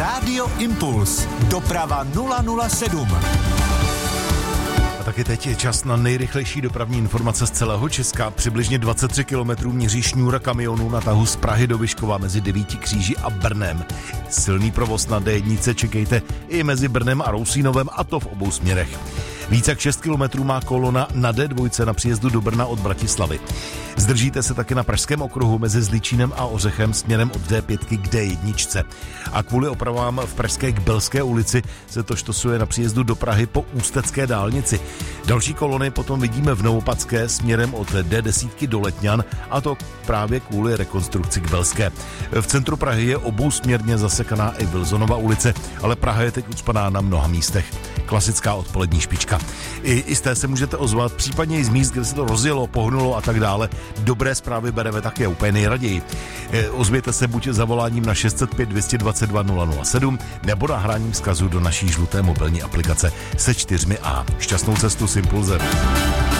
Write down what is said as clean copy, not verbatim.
Rádio Impuls. Doprava 007. A taky teď je čas na nejrychlejší dopravní informace z celého Česka. Přibližně 23 km měří šňůra kamionů na tahu z Prahy do Vyškova mezi Devíti Kříži a Brnem. Silný provoz na D1 čekejte i mezi Brnem a Rousínovem, a to v obou směrech. Více jak 6 km má kolona na D2 na příjezdu do Brna od Bratislavy. Zdržíte se taky na Pražském okruhu mezi Zličínem a Ořechem směrem od D5 k D1. A kvůli opravám v Pražské Kbelské ulici se to štosuje na příjezdu do Prahy po Ústecké dálnici. Další kolony potom vidíme v Novopadské směrem od D10 do Letňan, a to právě kvůli rekonstrukci Kbelské. V centru Prahy je obousměrně zasekaná i Wilsonova ulice, ale Praha je teď ucpaná na mnoha místech. Klasická odpolední špička. I z té se můžete ozvat, případně i z míst, kde se to rozjelo, pohnulo a tak dále. Dobré zprávy bereme také úplně nejraději. Ozvěte se buď zavoláním na 605 222 007 nebo nahráním vzkazu do naší žluté mobilní aplikace se 4A. Šťastnou cestu s Impulzem.